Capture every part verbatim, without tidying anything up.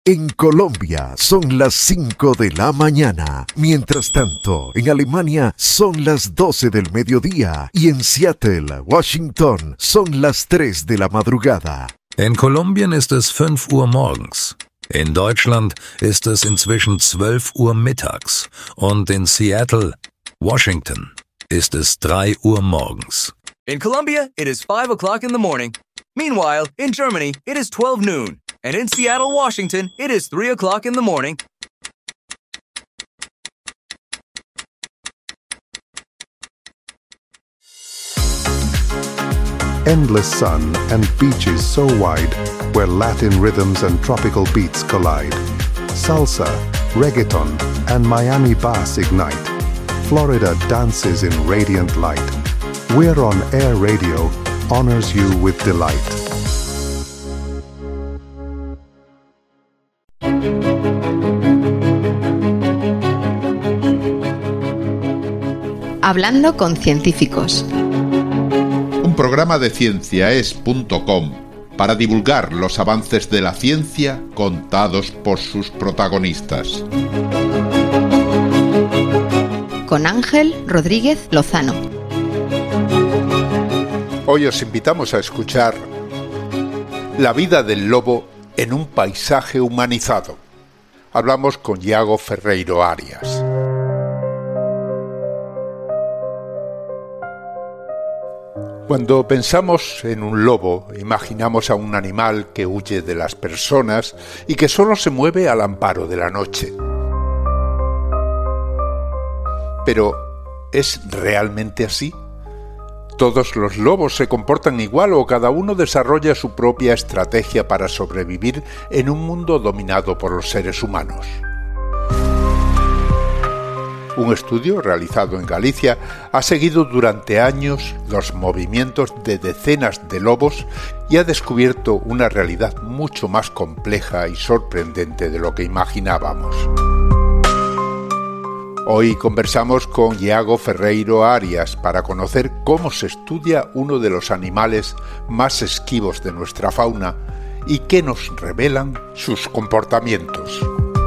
En Colombia son las cinco de la mañana. Mientras tanto, en Alemania son las doce del mediodía. Y en Seattle, Washington, son las tres de la madrugada. In Kolumbien ist es fünf Uhr morgens. In Deutschland ist es inzwischen zwölf Uhr mittags. Und in Seattle, Washington, ist es drei Uhr morgens. In Colombia, it is five o'clock in the morning. Meanwhile, in Germany, it is twelve noon. And in Seattle, Washington, it is three o'clock in the morning. Endless sun and beaches so wide where Latin rhythms and tropical beats collide. Salsa, reggaeton, and Miami bass ignite. Florida dances in radiant light. We're on Air Radio, honors you with delight. Hablando con científicos. Un programa de cienciaes punto com para divulgar los avances de la ciencia contados por sus protagonistas. Con Ángel Rodríguez Lozano. Hoy os invitamos a escuchar La vida del lobo en un paisaje humanizado. Hablamos con Iago Ferreiro Arias. Cuando pensamos en un lobo, imaginamos a un animal que huye de las personas y que solo se mueve al amparo de la noche. Pero, ¿es realmente así? ¿Todos los lobos se comportan igual o cada uno desarrolla su propia estrategia para sobrevivir en un mundo dominado por los seres humanos? Un estudio realizado en Galicia ha seguido durante años los movimientos de decenas de lobos y ha descubierto una realidad mucho más compleja y sorprendente de lo que imaginábamos. Hoy conversamos con Iago Ferreiro Arias para conocer cómo se estudia uno de los animales más esquivos de nuestra fauna y qué nos revelan sus comportamientos.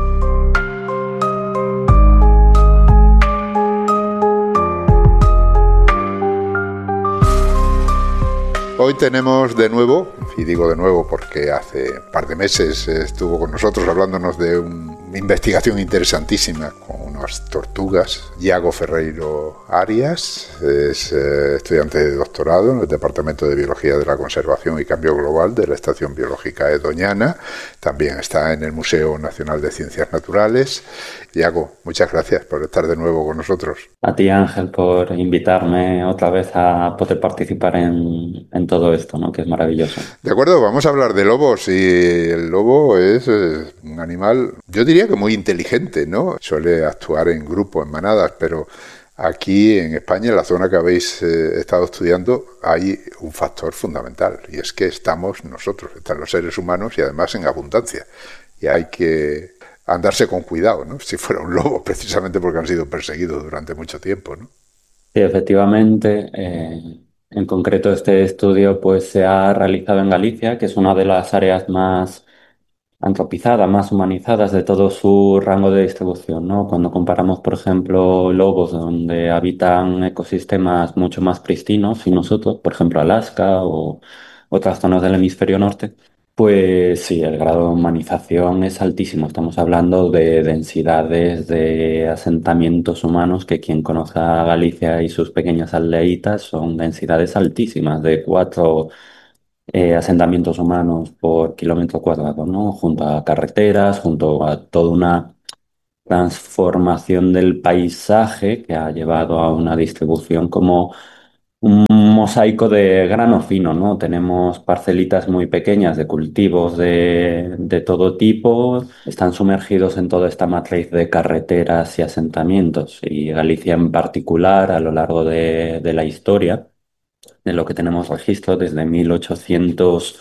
Hoy tenemos de nuevo, y digo de nuevo porque hace un par de meses estuvo con nosotros hablándonos de una investigación interesantísima con unas tortugas, Iago Ferreiro Arias, es eh, estudiante de doctorado en el Departamento de Biología de la Conservación y Cambio Global de la Estación Biológica de Doñana, también está en el Museo Nacional de Ciencias Naturales. Iago, muchas gracias por estar de nuevo con nosotros. A ti, Ángel, por invitarme otra vez a poder participar en, en todo esto, ¿no? Que es maravilloso. De acuerdo, vamos a hablar de lobos y el lobo es, es un animal, yo diría que muy inteligente, ¿no? Suele actuar en grupo, en manadas, pero aquí en España, en la zona que habéis eh, estado estudiando, hay un factor fundamental y es que estamos nosotros, están los seres humanos y además en abundancia y hay que andarse con cuidado, ¿no? Si fuera un lobo, precisamente porque han sido perseguidos durante mucho tiempo, ¿no? Sí, efectivamente. Eh, en concreto, este estudio pues, se ha realizado en Galicia, que es una de las áreas más antropizadas, más humanizadas de todo su rango de distribución, ¿no? Cuando comparamos, por ejemplo, lobos donde habitan ecosistemas mucho más pristinos y nosotros, por ejemplo, Alaska o otras zonas del hemisferio norte, pues sí, el grado de humanización es altísimo. Estamos hablando de densidades de asentamientos humanos que quien conozca Galicia y sus pequeñas aldeitas son densidades altísimas, de cuatro eh, asentamientos humanos por kilómetro cuadrado, ¿no? Junto a carreteras, junto a toda una transformación del paisaje que ha llevado a una distribución como un mosaico de grano fino, ¿no? Tenemos parcelitas muy pequeñas de cultivos de, de todo tipo, están sumergidos en toda esta matriz de carreteras y asentamientos, y Galicia en particular, a lo largo de, de la historia, de lo que tenemos registro desde mil ochocientos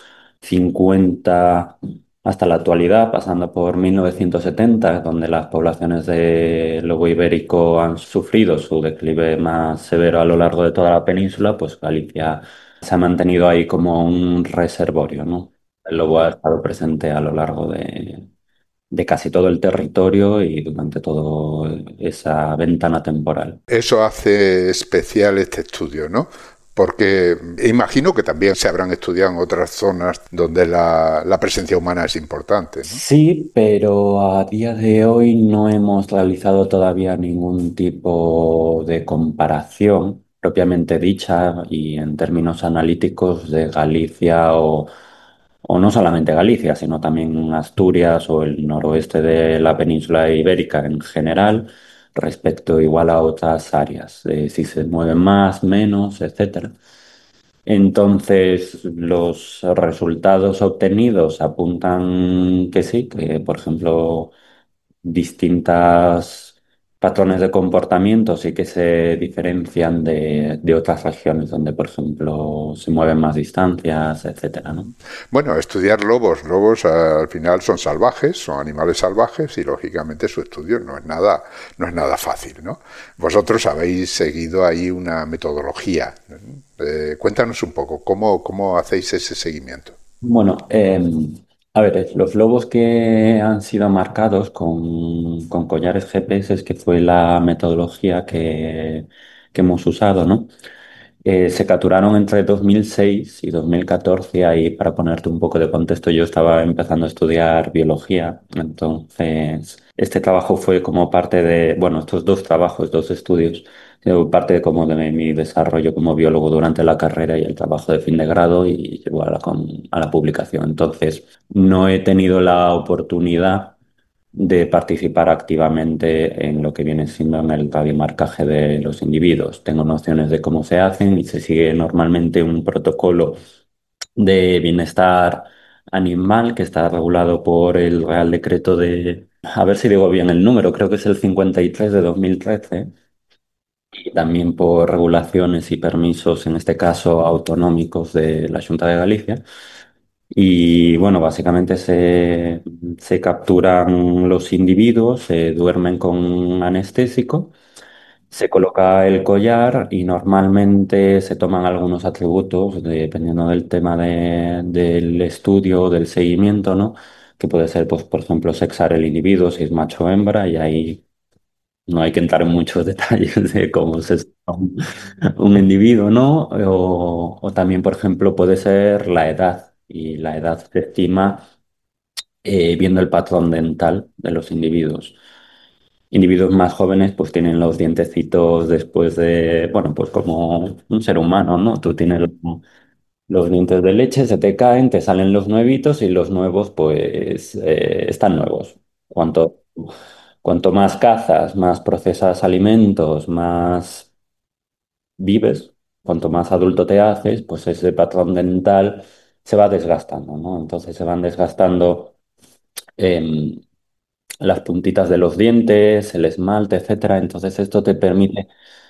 cincuenta hasta la actualidad, pasando por mil novecientos setenta, donde las poblaciones de lobo ibérico han sufrido su declive más severo a lo largo de toda la península, pues Galicia se ha mantenido ahí como un reservorio, ¿no? El lobo ha estado presente a lo largo de, de casi todo el territorio y durante toda esa ventana temporal. Eso hace especial este estudio, ¿no? Porque imagino que también se habrán estudiado en otras zonas donde la, la presencia humana es importante, ¿no? Sí, pero a día de hoy no hemos realizado todavía ningún tipo de comparación propiamente dicha y en términos analíticos de Galicia o, o no solamente Galicia, sino también Asturias o el noroeste de la península ibérica en general respecto igual a otras áreas, eh, si se mueven más, menos, etcétera. Entonces, los resultados obtenidos apuntan que sí, que por ejemplo, distintos patrones de comportamiento sí que se diferencian de, de otras regiones donde, por ejemplo, se mueven más distancias, etcétera, ¿no? Bueno, estudiar lobos, lobos al final son salvajes, son animales salvajes y lógicamente su estudio no es nada, no es nada fácil, ¿no? Vosotros habéis seguido ahí una metodología. Eh, cuéntanos un poco, ¿cómo, cómo hacéis ese seguimiento? Bueno, eh, a ver, eh, los lobos que han sido marcados con, con collares G P S, que fue la metodología que, que hemos usado, ¿no? Eh, se capturaron entre dos mil seis y dos mil catorce. Ahí, para ponerte un poco de contexto, yo estaba empezando a estudiar biología. Entonces, este trabajo fue como parte de, bueno, estos dos trabajos, dos estudios, eh, parte de como de mi desarrollo como biólogo durante la carrera y el trabajo de fin de grado y llegó a la, con- a la publicación. Entonces, no he tenido la oportunidad de participar activamente en lo que viene siendo en el radiomarcaje de los individuos. Tengo nociones de cómo se hacen y se sigue normalmente un protocolo de bienestar animal que está regulado por el Real Decreto de, a ver si digo bien el número, creo que es el cincuenta y tres de dos mil trece, y también por regulaciones y permisos, en este caso autonómicos de la Junta de Galicia. Y bueno, básicamente se, se capturan los individuos, se duermen con anestésico, se coloca el collar y normalmente se toman algunos atributos, dependiendo del tema de- del estudio o del seguimiento, ¿no? Que puede ser, pues, por ejemplo, sexar el individuo, si es macho o hembra, y ahí no hay que entrar en muchos detalles de cómo se escoge un, un individuo, ¿no? O, o también, por ejemplo, puede ser la edad. Y la edad se estima eh, viendo el patrón dental de los individuos. Individuos más jóvenes pues tienen los dientecitos después de, bueno, pues como un ser humano, ¿no? Tú tienes los, los dientes de leche, se te caen, te salen los nuevitos y los nuevos pues eh, están nuevos. Cuanto, cuanto más cazas, más procesas alimentos, más vives, cuanto más adulto te haces, pues ese patrón dental se va desgastando, ¿no? Entonces se van desgastando em, las puntitas de los dientes, el esmalte, etcétera. Entonces esto te permite,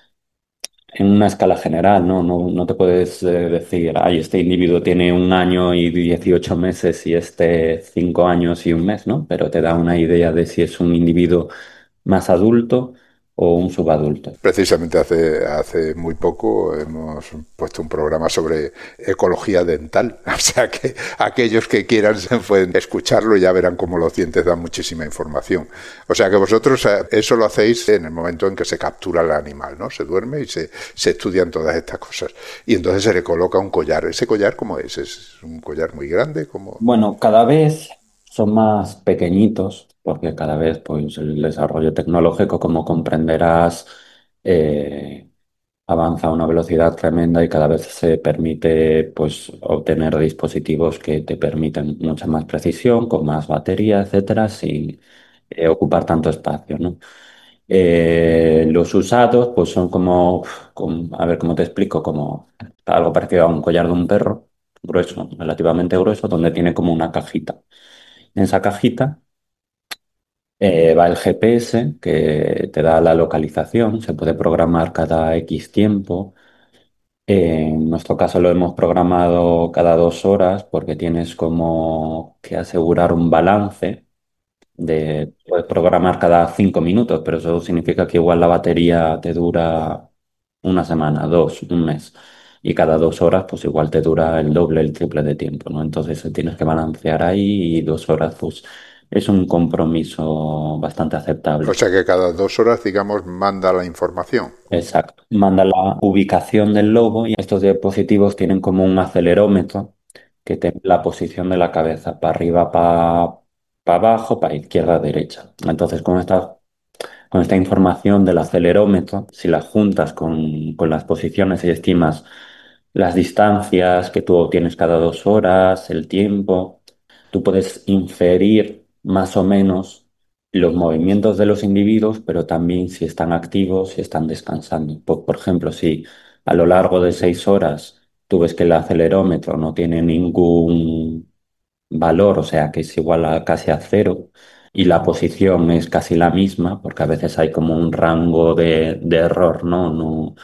en una escala general, ¿no? No, no te puedes eh, decir, ay, este individuo tiene un año y dieciocho meses y este cinco años y un mes, ¿no? Pero te da una idea de si es un individuo más adulto o un subadulto. Precisamente hace, hace muy poco hemos puesto un programa sobre ecología dental, o sea que aquellos que quieran se pueden escucharlo y ya verán cómo los dientes dan muchísima información. O sea que vosotros eso lo hacéis en el momento en que se captura el animal, ¿no? Se duerme y se, se estudian todas estas cosas. Y entonces se le coloca un collar. ¿Ese collar cómo es? ¿Es un collar muy grande? ¿Cómo? Bueno, cada vez son más pequeñitos, porque cada vez pues, el desarrollo tecnológico, como comprenderás, eh, avanza a una velocidad tremenda y cada vez se permite pues, obtener dispositivos que te permiten mucha más precisión, con más batería, etcétera, sin eh, ocupar tanto espacio, ¿no? Eh, los usados pues son como, como- a ver cómo te explico, como algo parecido a un collar de un perro, grueso, relativamente grueso, donde tiene como una cajita. En esa cajita eh, va el G P S que te da la localización, se puede programar cada X tiempo. Eh, en nuestro caso lo hemos programado cada dos horas porque tienes como que asegurar un balance de, puedes programar cada cinco minutos, pero eso significa que igual la batería te dura una semana, dos, un mes. Y cada dos horas, pues igual te dura el doble, el triple de tiempo, ¿no? Entonces eh, tienes que balancear ahí y dos horas, pues es un compromiso bastante aceptable. O sea que cada dos horas, digamos, manda la información. Exacto. Manda la ubicación del lobo y estos dispositivos tienen como un acelerómetro que te la posición de la cabeza, para arriba, para abajo, para izquierda, derecha. Entonces, con esta, con esta información del acelerómetro, si la juntas con, con las posiciones y estimas las distancias que tú obtienes cada dos horas, el tiempo, tú puedes inferir más o menos los movimientos de los individuos, pero también si están activos, si están descansando. Por, por ejemplo, si a lo largo de seis horas tú ves que el acelerómetro no tiene ningún valor, o sea que es igual a casi a cero, y la posición es casi la misma, porque a veces hay como un rango de, de error, ¿no? No,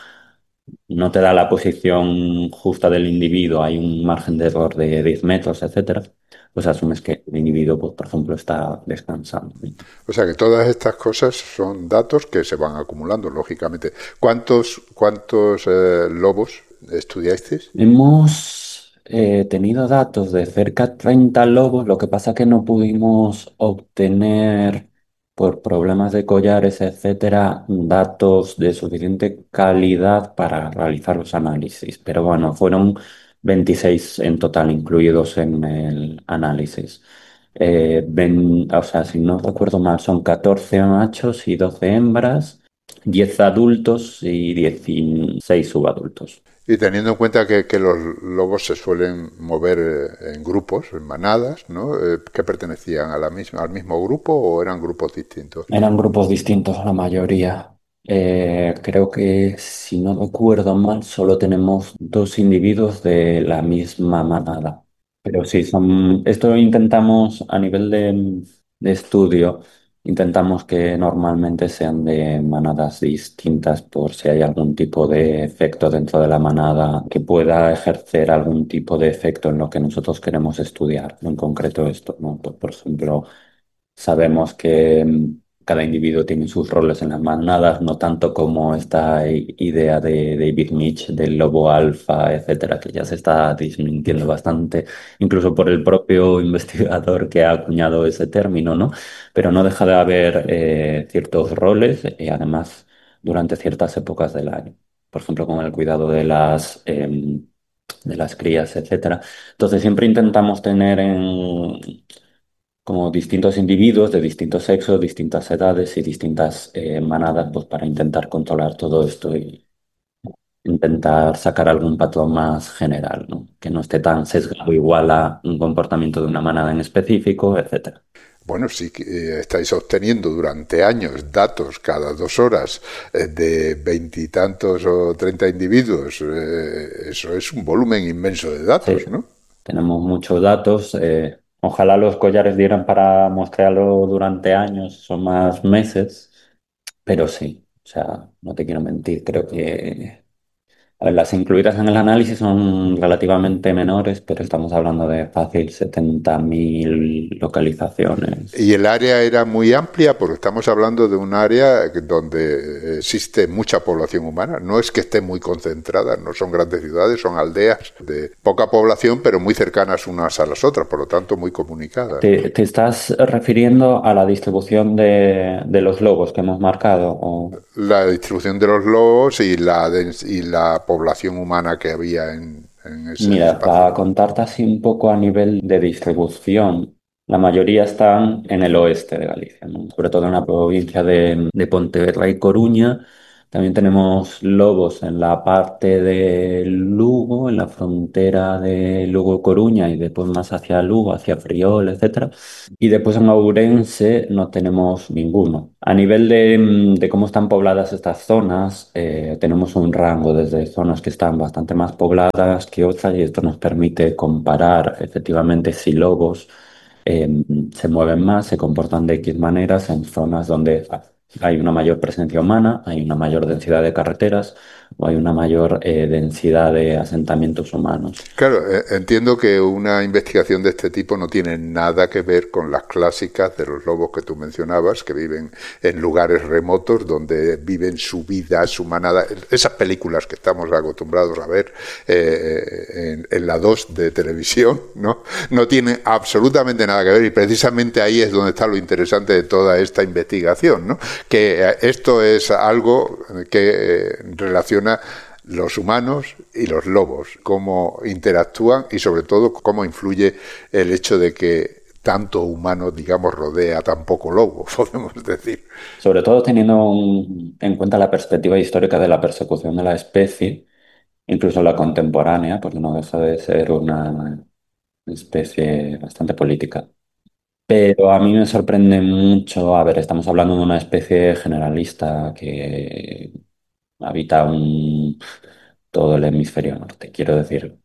no te da la posición justa del individuo, hay un margen de error de diez metros, etcétera, pues asumes que el individuo, pues, por ejemplo, está descansando. O sea que todas estas cosas son datos que se van acumulando, lógicamente. ¿Cuántos, cuántos eh, lobos estudiasteis? Hemos eh, tenido datos de cerca de treinta lobos, lo que pasa que no pudimos obtener, por problemas de collares, etcétera, datos de suficiente calidad para realizar los análisis. Pero bueno, fueron veintiséis en total incluidos en el análisis. Eh, ven- o sea, si no recuerdo mal, son catorce machos y doce hembras, diez adultos y dieciséis subadultos. Y teniendo en cuenta que, que los lobos se suelen mover eh, en grupos, en manadas, ¿no? Eh, ¿qué pertenecían a la misma, al mismo grupo o eran grupos distintos? Eran grupos distintos la mayoría. Eh, creo que, si no recuerdo mal, solo tenemos dos individuos de la misma manada. Pero sí, son, esto intentamos a nivel de, de estudio, intentamos que normalmente sean de manadas distintas por si hay algún tipo de efecto dentro de la manada que pueda ejercer algún tipo de efecto en lo que nosotros queremos estudiar, en concreto esto, ¿no? Por, por ejemplo, sabemos que mm, cada individuo tiene sus roles en las manadas, no tanto como esta i- idea de David Mitch del lobo alfa, etcétera, que ya se está desmintiendo bastante, incluso por el propio investigador que ha acuñado ese término, ¿no? Pero no deja de haber eh, ciertos roles y además durante ciertas épocas del año. Por ejemplo, con el cuidado de las, em, de las crías, etcétera. Entonces siempre intentamos tener en como distintos individuos de distintos sexos, distintas edades y distintas eh, manadas, pues para intentar controlar todo esto y intentar sacar algún patrón más general, ¿no? Que no esté tan sesgado igual a un comportamiento de una manada en específico, etcétera. Bueno, sí que eh, estáis obteniendo durante años datos cada dos horas eh, de veintitantos o treinta individuos. Eh, eso es un volumen inmenso de datos, Sí, ¿no? tenemos muchos datos. Eh, ojalá los collares dieran para mostrarlo durante años o más meses, pero sí, o sea, no te quiero mentir, creo que a ver, las incluidas en el análisis son relativamente menores, pero estamos hablando de fácil setenta mil localizaciones. Y el área era muy amplia porque estamos hablando de un área donde existe mucha población humana. No es que esté muy concentrada, no son grandes ciudades, son aldeas de poca población, pero muy cercanas unas a las otras, por lo tanto muy comunicadas. ¿Te, te estás refiriendo a la distribución de, de los lobos que hemos marcado? O... La distribución de los lobos y la, dens- y la población humana que había en, en ese Mira, espacio. para contarte así un poco a nivel de distribución, la mayoría están en el oeste de Galicia, ¿no? Sobre todo en la provincia de, de Pontevedra y Coruña. También tenemos lobos en la parte de Lugo, en la frontera de Lugo-Coruña y después más hacia Lugo, hacia Friol, etcétera. Y después en Ourense no tenemos ninguno. A nivel de, mm, de cómo están pobladas estas zonas, eh, tenemos un rango desde zonas que están bastante más pobladas que otras y esto nos permite comparar efectivamente si lobos eh, se mueven más, se comportan de X maneras en zonas donde Hay una mayor presencia humana, hay una mayor densidad de carreteras o hay una mayor eh, densidad de asentamientos humanos. Claro, eh, entiendo que una investigación de este tipo no tiene nada que ver con las clásicas de los lobos que tú mencionabas, que viven en lugares remotos donde viven su vida, su manada. Esas películas que estamos acostumbrados a ver eh, en, en la dos de televisión, ¿no? No tienen absolutamente nada que ver, y precisamente ahí es donde está lo interesante de toda esta investigación, ¿no? Que esto es algo que eh, relaciona los humanos y los lobos, cómo interactúan y sobre todo cómo influye el hecho de que tanto humano, digamos, rodea tan poco lobo, podemos decir. Sobre todo teniendo un- en cuenta la perspectiva histórica de la persecución de la especie, incluso la contemporánea, porque no deja de ser una especie bastante política. Pero a mí me sorprende mucho, a ver, estamos hablando de una especie generalista que habita un, todo el hemisferio norte. Quiero decir,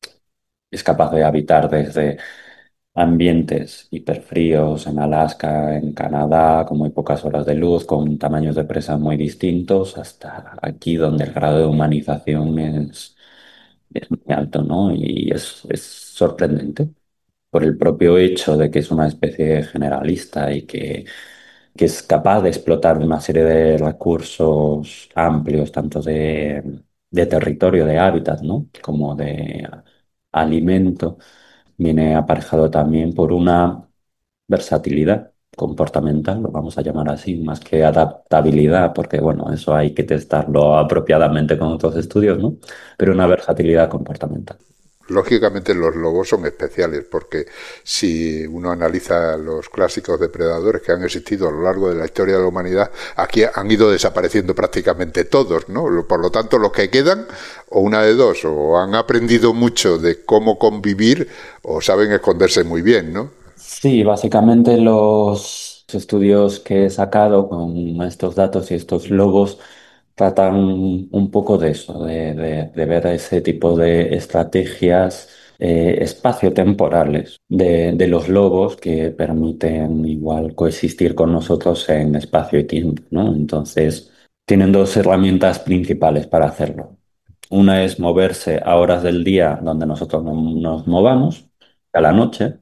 es capaz de habitar desde ambientes hiperfríos en Alaska, en Canadá, con muy pocas horas de luz, con tamaños de presa muy distintos, hasta aquí donde el grado de humanización es, es muy alto, ¿no? Y es, es sorprendente por el propio hecho de que es una especie generalista y que, que es capaz de explotar una serie de recursos amplios, tanto de, de territorio, de hábitat, ¿no? Como de alimento, viene aparejado también por una versatilidad comportamental, lo vamos a llamar así, más que adaptabilidad, porque bueno, eso hay que testarlo apropiadamente con otros estudios, ¿no? Pero una versatilidad comportamental. Lógicamente los lobos son especiales porque si uno analiza los clásicos depredadores que han existido a lo largo de la historia de la humanidad, aquí han ido desapareciendo prácticamente todos, ¿no? Por lo tanto, los que quedan, o una de dos, o han aprendido mucho de cómo convivir o saben esconderse muy bien, ¿no? Sí, básicamente los estudios que he sacado con estos datos y estos logos tratan un poco de eso, de, de- de ver ese tipo de estrategias eh, espaciotemporales de, de los lobos que permiten igual coexistir con nosotros en espacio y tiempo, ¿no? Entonces, tienen dos herramientas principales para hacerlo. Una es moverse a horas del día donde nosotros no nos movamos, a la noche.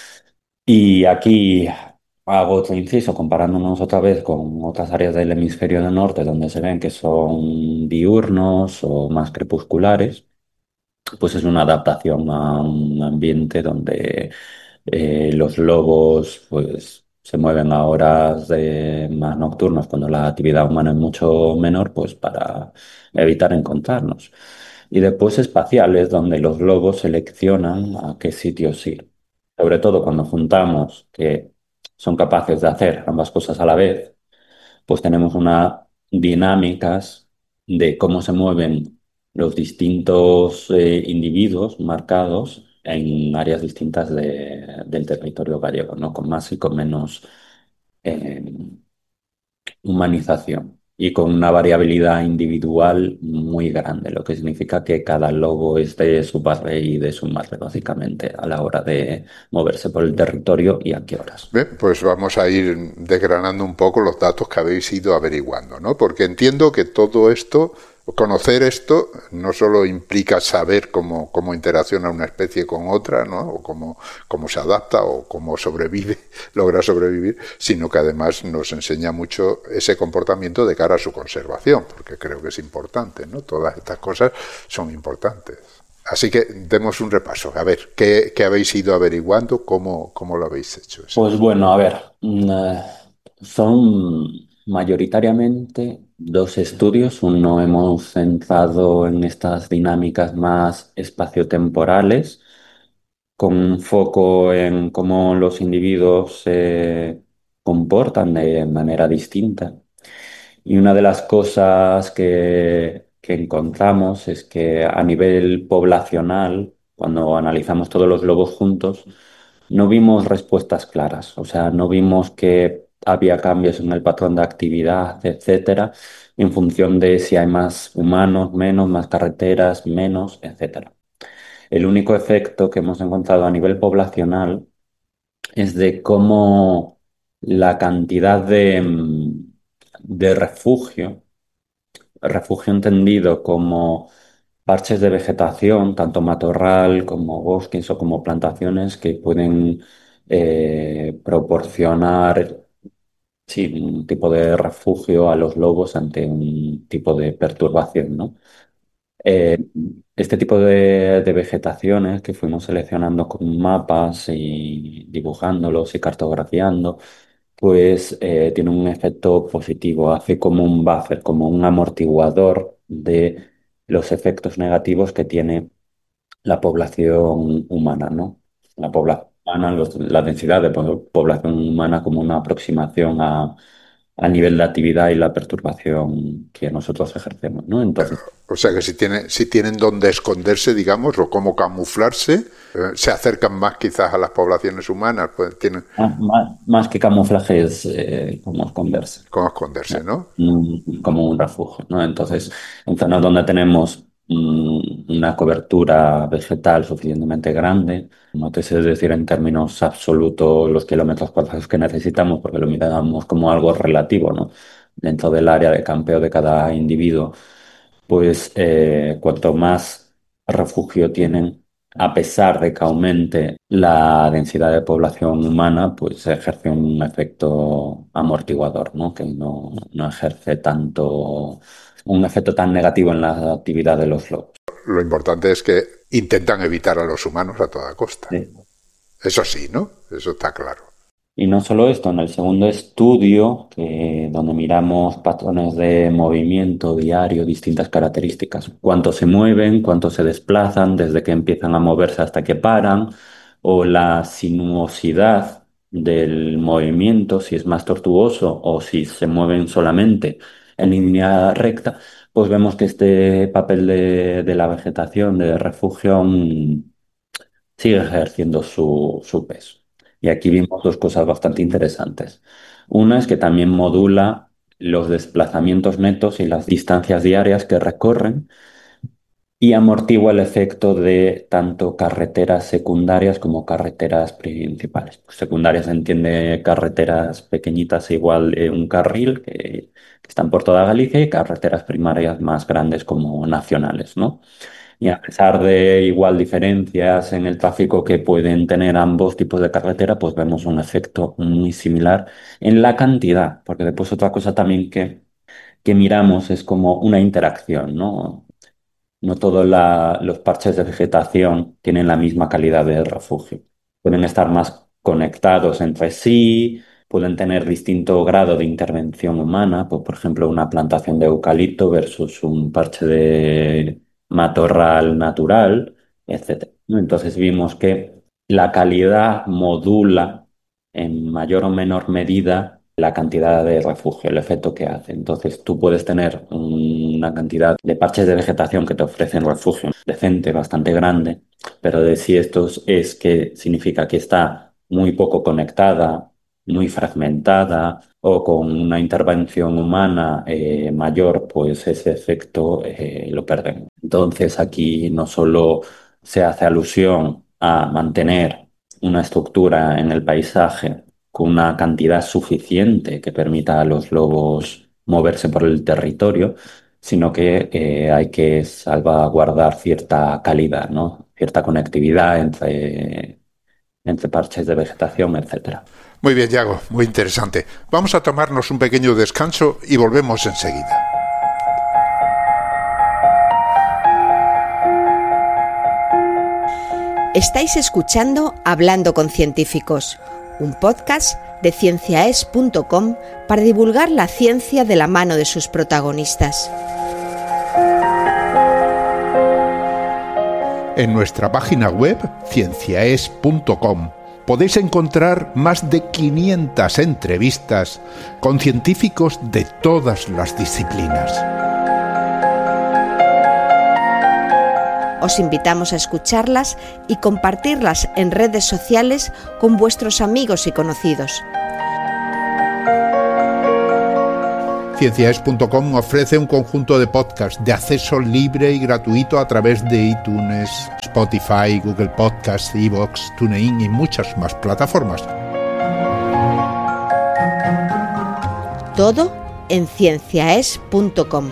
Y aquí hago otro inciso comparándonos otra vez con otras áreas del hemisferio del norte donde se ven que son diurnos o más crepusculares, pues es una adaptación a un ambiente donde eh, los lobos pues se mueven a horas de más nocturnas cuando la actividad humana es mucho menor, pues para evitar encontrarnos. Y después espaciales donde los lobos seleccionan a qué sitios ir. Sobre todo cuando juntamos que son capaces de hacer ambas cosas a la vez, pues tenemos unas dinámicas de cómo se mueven los distintos eh, individuos marcados en áreas distintas de- del territorio gallego, ¿no? Con más y con menos eh, humanización y con una variabilidad individual muy grande, lo que significa que cada lobo es de su padre y de su madre, básicamente, a la hora de moverse por el territorio y a qué horas. Bien, pues vamos a ir desgranando un poco los datos que habéis ido averiguando, ¿no? Porque entiendo que todo esto, conocer esto, no solo implica saber cómo, cómo interacciona una especie con otra, ¿no? O cómo, cómo se adapta o cómo sobrevive, logra sobrevivir, sino que además nos enseña mucho ese comportamiento de cara a su conservación, porque creo que es importante, ¿no? Todas estas cosas son importantes. Así que demos un repaso. A ver, ¿qué, qué habéis ido averiguando? ¿Cómo, cómo lo habéis hecho eso? Pues bueno, a ver, mm, eh, son mayoritariamente dos estudios. Uno hemos centrado en estas dinámicas más espaciotemporales, con un foco en cómo los individuos se comportan de manera distinta. Y una de las cosas que, que encontramos es que a nivel poblacional, cuando analizamos todos los lobos juntos, no vimos respuestas claras. O sea, no vimos que había cambios en el patrón de actividad, etcétera, en función de si hay más humanos, menos, más carreteras, menos, etcétera. El único efecto que hemos encontrado a nivel poblacional es de cómo la cantidad de mm, de refugio, refugio entendido como parches de vegetación, tanto matorral como bosques o como plantaciones que pueden eh, proporcionar, sí, un tipo de refugio a los lobos ante un tipo de perturbación, ¿no? Eh, este tipo de, de vegetaciones que fuimos seleccionando con mapas y dibujándolos y cartografiando, pues eh, tiene un efecto positivo, hace como un buffer, como un amortiguador de los efectos negativos que tiene la población humana, ¿no? La población humana, los- la densidad de po- población humana como una aproximación a, al nivel de actividad y la perturbación que nosotros ejercemos, ¿no? Entonces, O sea que si, tiene, si tienen dónde esconderse, digamos, o cómo camuflarse, eh, se acercan más quizás a las poblaciones humanas, pues tienen más, más- más que camuflaje es eh, como esconderse. cómo esconderse, ¿no? un- como un refugio, ¿no? Entonces, en zonas donde tenemos mm, una cobertura vegetal suficientemente grande, no te sé decir en términos absolutos los kilómetros cuadrados que necesitamos, porque lo miramos como algo relativo, ¿no? Dentro del área de campeo de cada individuo, pues eh, cuanto más refugio tienen, a pesar de que aumente la densidad de población humana, pues ejerce un efecto amortiguador, ¿no? Que no, no ejerce tanto, un efecto tan negativo en la actividad de los lobos. Lo importante es que intentan evitar a los humanos a toda costa. Sí. Eso sí, ¿no? Eso está claro. Y no solo esto, en el segundo estudio, que, donde miramos patrones de movimiento diario, distintas características, cuánto se mueven, cuánto se desplazan, desde que empiezan a moverse hasta que paran, o la sinuosidad del movimiento, si es más tortuoso o si se mueven solamente en línea recta, pues vemos que este papel de, de la vegetación, de refugio, mm, sigue ejerciendo su, su peso. Y aquí vimos dos cosas bastante interesantes. Una es que también modula los desplazamientos netos y las distancias diarias que recorren y amortigua el efecto de tanto carreteras secundarias como carreteras principales. Secundarias se entiende carreteras pequeñitas igual de un carril que, que están por toda Galicia y carreteras primarias más grandes como nacionales, ¿no? Y a pesar de igual diferencias en el tráfico que pueden tener ambos tipos de carretera, pues vemos un efecto muy similar en la cantidad, porque después otra cosa también que, que miramos es como una interacción, ¿no? No todos la- los parches de vegetación tienen la misma calidad de refugio. Pueden estar más conectados entre sí, pueden tener distinto grado de intervención humana, pues, por ejemplo, una plantación de eucalipto versus un parche de matorral natural, etcétera, ¿no? Entonces vimos que la calidad modula en mayor o menor medida la cantidad de refugio, el efecto que hace. Entonces tú puedes tener una cantidad de parches de vegetación que te ofrecen refugio decente, bastante grande, pero de si esto es que significa que está muy poco conectada, muy fragmentada o con una intervención humana eh, mayor, pues ese efecto eh, lo perdemos. Entonces aquí no solo se hace alusión a mantener una estructura en el paisaje con una cantidad suficiente que permita a los lobos moverse por el territorio, sino que eh, hay que salvaguardar cierta calidad, ¿no? Cierta conectividad entre, entre parches de vegetación, etcétera. Muy bien, Yago, muy interesante. Vamos a tomarnos un pequeño descanso y volvemos enseguida. Estáis escuchando Hablando con Científicos, un podcast de cienciaes punto com para divulgar la ciencia de la mano de sus protagonistas. En nuestra página web, cienciaes punto com, podéis encontrar más de quinientas entrevistas con científicos de todas las disciplinas. Os invitamos a escucharlas y compartirlas en redes sociales con vuestros amigos y conocidos. cienciaes punto com ofrece un conjunto de podcasts de acceso libre y gratuito a través de iTunes, Spotify, Google Podcasts, iVoox, TuneIn y muchas más plataformas. Todo en cienciaes punto com.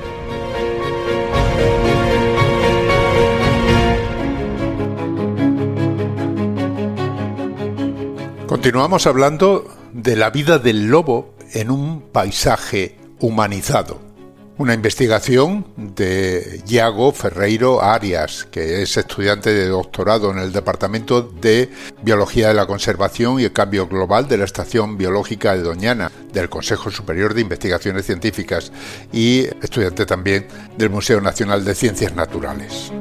Continuamos hablando de la vida del lobo en un paisaje humanizado. Una investigación de Iago Ferreiro Arias, que es estudiante de doctorado en el Departamento de Biología de la Conservación y el Cambio Global de la Estación Biológica de Doñana, del Consejo Superior de Investigaciones Científicas, y estudiante también del Museo Nacional de Ciencias Naturales.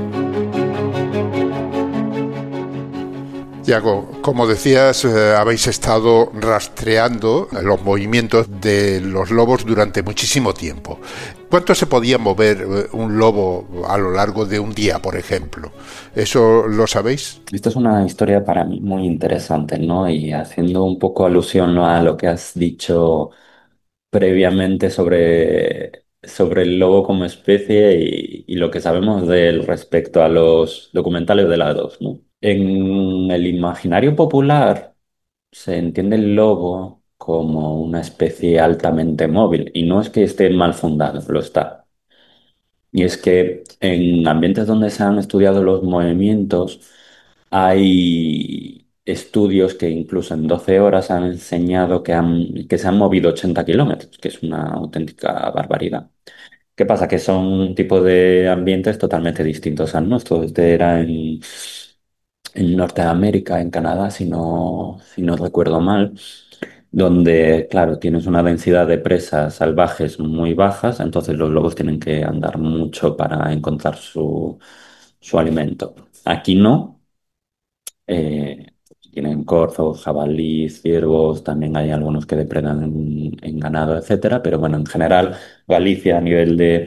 Iago, como decías, eh, habéis estado rastreando los movimientos de los lobos durante muchísimo tiempo. ¿Cuánto se podía mover eh, un lobo a lo largo de un día, por ejemplo? ¿Eso lo sabéis? Esto es una historia para mí muy interesante, ¿no? Y haciendo un poco alusión, ¿no?, a lo que has dicho previamente sobre, sobre el lobo como especie y, y lo que sabemos de él respecto a los documentales de la dos, ¿no? En el imaginario popular se entiende el lobo como una especie altamente móvil, y no es que esté mal fundado, lo está. Y es que en ambientes donde se han estudiado los movimientos, hay estudios que incluso en doce horas han enseñado que, han, que se han movido ochenta kilómetros, que es una auténtica barbaridad. ¿Qué pasa? Que son un tipo de ambientes totalmente distintos al nuestro. Este era en, en Norteamérica, en Canadá, si no, si no recuerdo mal, donde, claro, tienes una densidad de presas salvajes muy bajas, entonces los lobos tienen que andar mucho para encontrar su, su alimento. Aquí no. Eh, Tienen corzos, jabalíes, ciervos, también hay algunos que depredan en, en ganado, etcétera. Pero bueno, en general, Galicia a nivel de,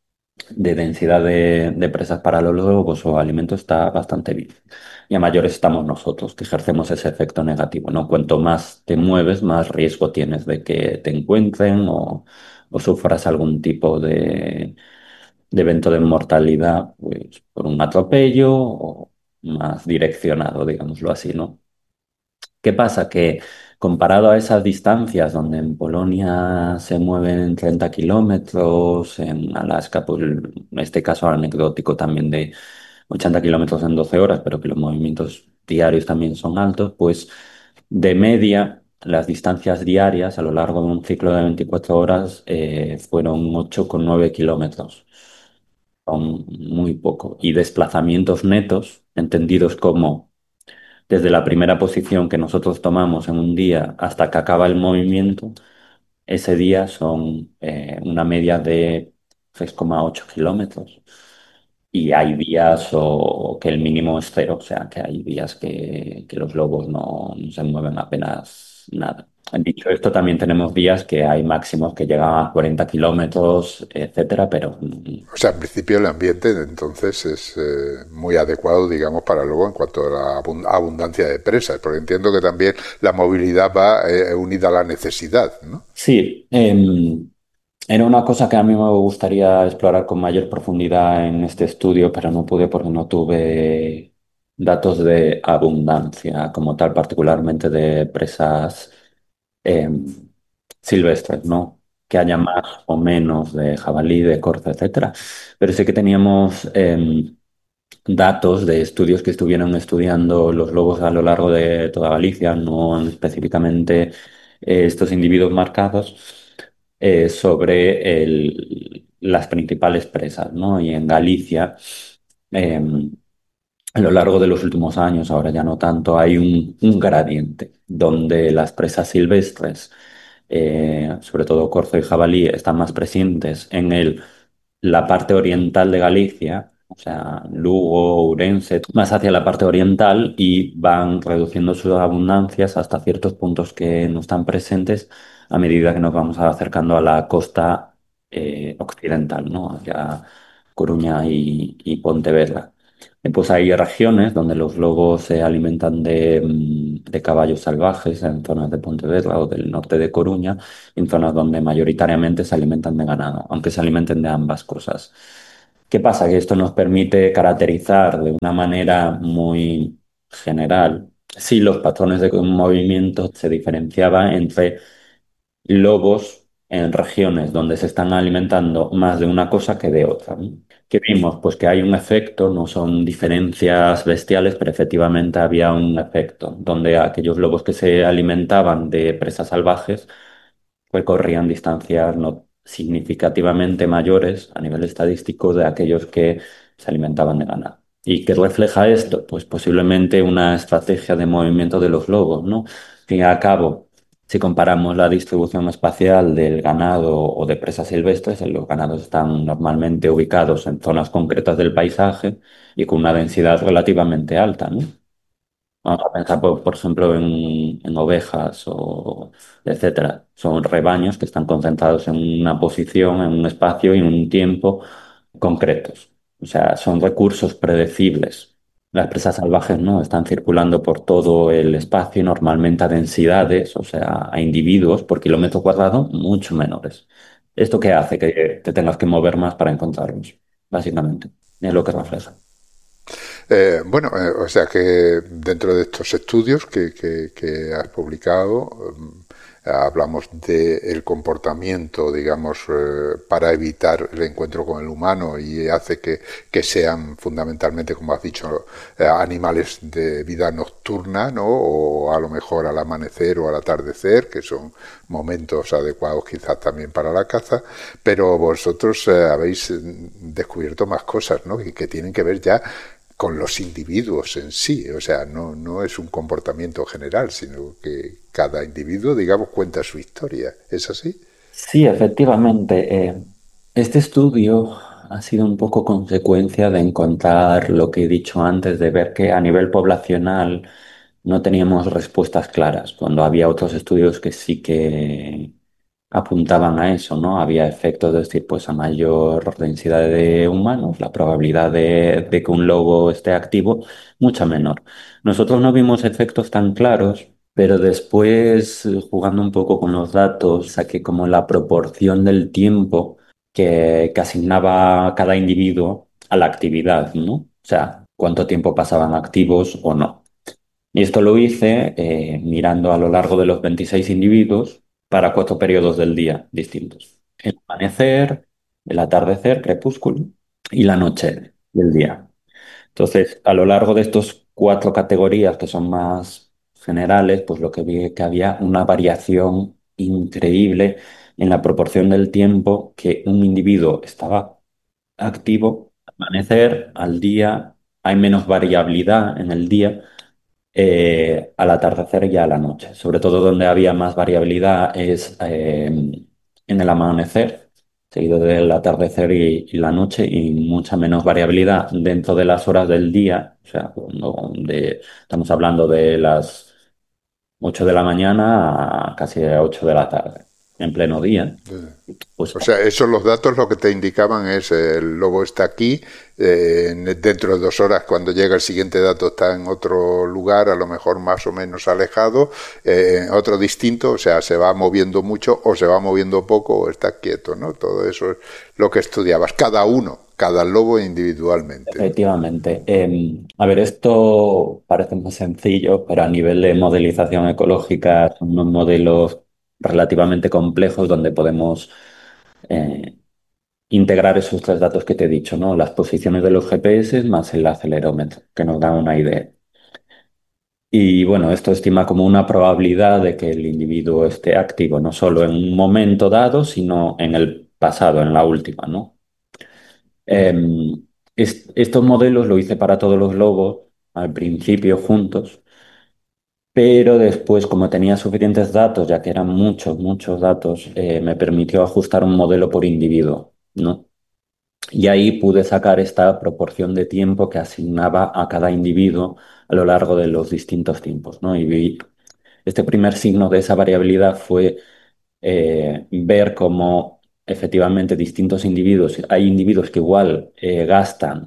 de densidad de, de presas para los lobos, su alimento está bastante bien. Y a mayores estamos nosotros, que ejercemos ese efecto negativo, ¿no? Cuanto más te mueves, más riesgo tienes de que te encuentren o, o sufras algún tipo de, de evento de mortalidad, pues por un atropello o más direccionado, digámoslo así, ¿no? ¿Qué pasa? Que comparado a esas distancias donde en Polonia se mueven treinta kilómetros, en Alaska, pues en este caso anecdótico también de ochenta kilómetros en doce horas, pero que los movimientos diarios también son altos, pues de media las distancias diarias a lo largo de un ciclo de veinticuatro horas eh, fueron ocho coma nueve kilómetros. Son muy poco. Y desplazamientos netos, entendidos como desde la primera posición que nosotros tomamos en un día hasta que acaba el movimiento, ese día son eh, una media de seis coma ocho kilómetros. Y hay días o que el mínimo es cero, o sea, que hay días que, que los lobos no, no se mueven apenas nada. Dicho esto, también tenemos días que hay máximos que llegan a cuarenta kilómetros, etcétera, pero... O sea, en principio el ambiente entonces es eh, muy adecuado, digamos, para el lobo en cuanto a la abund- abundancia de presas, porque entiendo que también la movilidad va eh, unida a la necesidad, ¿no? Sí, eh, era una cosa que a mí me gustaría explorar con mayor profundidad en este estudio, pero no pude porque no tuve datos de abundancia como tal, particularmente de presas eh, silvestres, ¿no? Que haya más o menos de jabalí, de corzo, etcétera. Pero sí que teníamos eh, datos de estudios que estuvieron estudiando los lobos a lo largo de toda Galicia, no específicamente eh, estos individuos marcados, eh, sobre el- las principales presas, ¿no? Y en Galicia, eh, a lo largo de los últimos años, ahora ya no tanto, hay un, un gradiente donde las presas silvestres, eh, sobre todo corzo y jabalí, están más presentes en el, la parte oriental de Galicia, o sea, Lugo, Ourense, más hacia la parte oriental, y van reduciendo sus abundancias hasta ciertos puntos que no están presentes a medida que nos vamos acercando a la costa eh, occidental, ¿no? Hacia Coruña y, y Pontevedra. Eh, Pues hay regiones donde los lobos se alimentan de, mm, de caballos salvajes en zonas de Pontevedra o del norte de Coruña, en zonas donde mayoritariamente se alimentan de ganado, aunque se alimenten de ambas cosas. ¿Qué pasa? Que esto nos permite caracterizar de una manera muy general si los patrones de movimiento se diferenciaban entre lobos en regiones donde se están alimentando más de una cosa que de otra, ¿no? ¿Qué vimos? Pues que hay un efecto, no son diferencias bestiales, pero efectivamente había un efecto, donde aquellos lobos que se alimentaban de presas salvajes recorrían distancias no significativamente mayores a nivel estadístico de aquellos que se alimentaban de ganado. ¿Y qué refleja esto? Pues posiblemente una estrategia de movimiento de los lobos, ¿no? Al fin y al cabo, si comparamos la distribución espacial del ganado o de presas silvestres, los ganados están normalmente ubicados en zonas concretas del paisaje y con una densidad relativamente alta, ¿no? Vamos a pensar, por, por ejemplo, en, en ovejas o etcétera. Son rebaños que están concentrados en una posición, en un espacio y en un tiempo concretos. O sea, son recursos predecibles. Las presas salvajes no están circulando por todo el espacio, normalmente a densidades, o sea, a individuos por kilómetro cuadrado mucho menores. ¿Esto qué hace? Que te tengas que mover más para encontrarlos, básicamente. Es lo que refleja. Eh, bueno, eh, o sea que dentro de estos estudios que, que, que has publicado, eh, hablamos del comportamiento, digamos, eh, para evitar el encuentro con el humano y hace que, que sean fundamentalmente, como has dicho, eh, animales de vida nocturna, ¿no? O a lo mejor al amanecer o al atardecer, que son momentos adecuados quizás también para la caza, pero vosotros eh, habéis descubierto más cosas, ¿no? Y que tienen que ver ya con los individuos en sí, o sea, no, no es un comportamiento general, sino que cada individuo, digamos, cuenta su historia. ¿Es así? Sí, efectivamente. eh, este estudio ha sido un poco consecuencia de encontrar lo que he dicho antes, de ver que a nivel poblacional no teníamos respuestas claras, cuando había otros estudios que sí que apuntaban a eso, ¿no? Había efectos, de decir, pues a mayor densidad de humanos, la probabilidad de, de que un lobo esté activo, mucha menor. Nosotros no vimos efectos tan claros, pero después, eh, jugando un poco con los datos, saqué como la proporción del tiempo que, que asignaba cada individuo a la actividad, ¿no? O sea, cuánto tiempo pasaban activos o no. Y esto lo hice eh, mirando a lo largo de los veintiséis individuos para cuatro periodos del día distintos. El amanecer, el atardecer, crepúsculo y la noche del día. Entonces, a lo largo de estos cuatro categorías que son más generales, pues lo que vi es que había una variación increíble en la proporción del tiempo que un individuo estaba activo. Al amanecer, al día, hay menos variabilidad en el día, eh, al atardecer y a la noche. Sobre todo donde había más variabilidad es eh, en el amanecer, seguido del atardecer y, y la noche, y mucha menos variabilidad dentro de las horas del día. O sea, cuando de- estamos hablando de las ocho de la mañana a casi ocho de la tarde, en pleno día. Pues O sea, esos los datos lo que te indicaban es eh, el lobo está aquí, eh, en- dentro de dos horas cuando llega el siguiente dato está en otro lugar, a lo mejor más o menos alejado, eh, otro distinto, o sea, se va moviendo mucho o se va moviendo poco o está quieto, ¿no? Todo eso es lo que estudiabas, cada uno, cada lobo individualmente. efectivamente. Eh, a ver, esto parece muy sencillo, pero a nivel de modelización ecológica son unos modelos relativamente complejos donde podemos eh, integrar esos tres datos que te he dicho, ¿no? Las posiciones de los G P S más el acelerómetro, que nos dan una idea. Y bueno, esto estima como una probabilidad de que el individuo esté activo, no solo en un momento dado, sino en el pasado, en la última, ¿no? Em, es- estos modelos lo hice para todos los lobos al principio juntos, pero después, como tenía suficientes datos, ya que eran muchos, muchos datos, eh, me permitió ajustar un modelo por individuo, ¿no? Y ahí pude sacar esta proporción de tiempo que asignaba a cada individuo a lo largo de los distintos tiempos, ¿no? Y vi- este primer signo de esa variabilidad fue eh, ver cómo efectivamente distintos individuos, hay individuos que igual eh, gastan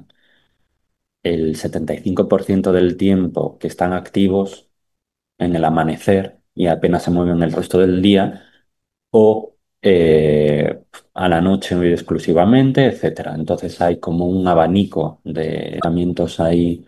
el setenta y cinco por ciento del tiempo que están activos en el amanecer y apenas se mueven el resto del día, o eh, a la noche exclusivamente, etcétera. Entonces hay como un abanico de tratamientos ahí